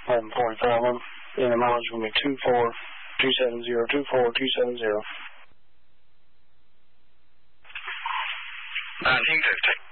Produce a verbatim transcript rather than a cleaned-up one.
eleven forty-five. And the mileage will be two four two seven zero, two four two seven zero. nineteen fifty.